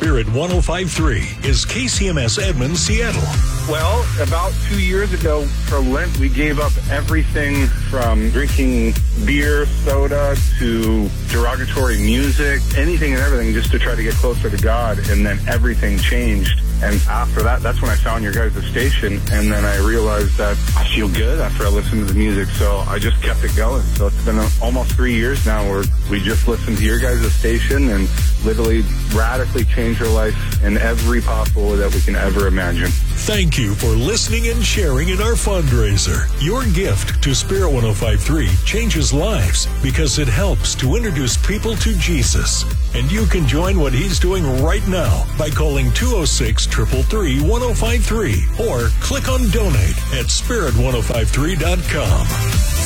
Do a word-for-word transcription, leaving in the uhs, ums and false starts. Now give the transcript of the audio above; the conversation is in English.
Spirit one oh five point three is K C M S Edmonds, Seattle. Well, about two years ago for Lent, we gave up everything from drinking beer, soda, to derogatory music, anything and everything just to try to get closer to God. And then everything changed. And after that, that's when I found your guys' station. And then I realized that I feel good after I listen to the music. So I just kept it going. So it's been almost three years now where we just listen to your guys' station and literally radically change our life in every possible way that we can ever imagine. Thank you for listening and sharing in our fundraiser. Your gift to Spirit one oh five point three changes lives because it helps to introduce people to Jesus. And you can join what he's doing right now by calling two oh six, three three three, one oh five three or click on donate at spirit one oh five three dot com.